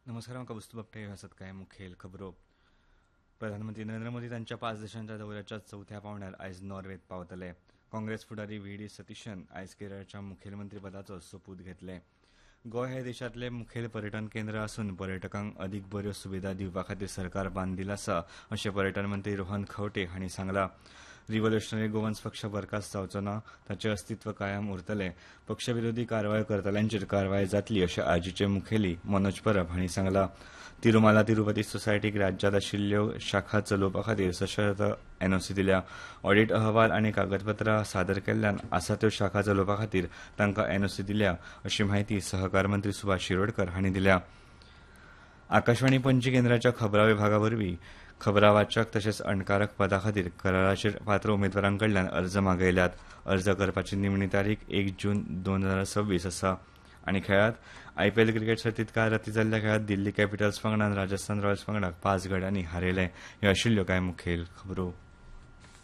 नमस्कार. म्हाका वस्तू बाबटे आसात कांय मुखेल खबरो. प्रधानमंत्री नरेंद्र मोदी तांच्या 5 देशांच्या दौऱ्याच्या चवथ्या पांवड्यार आयज नॉर्वेत पावतले. काँग्रेस फुडारी व्ही.डी. सतीशन आयज केरळच्या मुखेलमंत्री पदाचो सोपूत घेतले. गोंय हे देशांतले मुखेल पर्यटन केंद्र आसून पर्यटकांक अदीक बऱ्यो सुविधा दिवपा खातीर सरकार बांदिल आसा अशें पर्यटन मंत्री रोहन खंवटे हांणी सांगलां. रिव्होल्युशनरी गोवन्स पक्ष बरखास्त जावचो ना, ताचें अस्तित्व कायम उरतलें. पक्षविरोधी कारवायो करतल्यांचेर कारवाय जातली अशें आजीचे मुखेली मनोज परब हांणी सांगलां. तिरुमाला तिरुपती सोसायटीक राज्यांत आशिल्ल्यो शाखा चलोवपा खातीर सशर्त एनओसी दिल्या. ऑडीट अहवाल आनी कागदपत्रां सादर केल्ल्यान आसा त्यो शाखा चलोवपा खातीर तांकां एनओसी दिल्या अशी माहिती सहकार मंत्री सुभाष शिरोडकर हांणी दिल्या. आकाशवाणी पणजी केंद्राच्या खबरां विभागा वरवीं खबरां वाचक तशेंच अणकारक पदा खातीर कराराचेर पात्र उमेदवारांकडल्यान अर्ज मागयल्यात. अर्ज करपाची निमणी तारीख 1 जून 2026 आसा. आनी खेळांत आयपीएल क्रिकेट सर्तींत काल रातीं जाल्ल्या खेळांत दिल्ली कॅपिटल्स पंगडान राजस्थान रॉयल्स पंगडाक 5 गड्यांनी हारयले. ह्यो आशिल्ल्यो कांय मुखेल खबरो.